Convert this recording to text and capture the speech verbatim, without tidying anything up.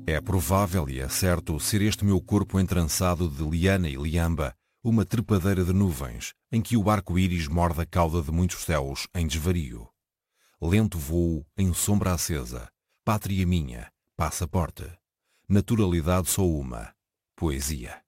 É provável e é certo ser este meu corpo entrançado de liana e liamba, uma trepadeira de nuvens, em que o arco-íris morde a cauda de muitos céus em desvario. Lento voo em sombra acesa, pátria minha, passaporte. Naturalidade só uma, poesia.